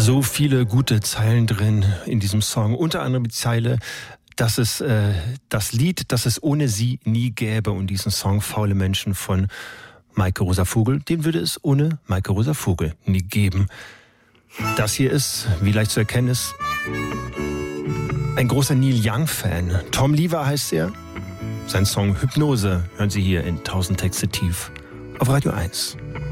So viele gute Zeilen drin in diesem Song. Unter anderem die Zeile, dass es das Lied, das es ohne sie nie gäbe. Und diesen Song Faule Menschen von Maike Rosa Vogel, den würde es ohne Maike Rosa Vogel nie geben. Das hier ist, wie leicht zu erkennen ist, ein großer Neil Young-Fan. Tom Lever heißt er. Sein Song Hypnose hören Sie hier in 1000 Texte tief auf Radio 1.